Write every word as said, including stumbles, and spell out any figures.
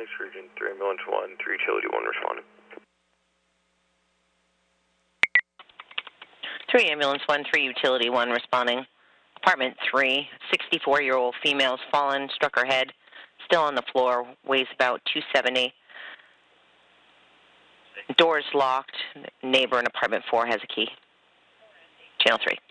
Lakes Region, three ambulance one, three utility one responding. three ambulance one, three utility one responding. Apartment three, sixty-four-year-old female's fallen, struck her head, still on the floor, weighs about two seventy. Doors locked. Neighbor in apartment four has a key. Channel three.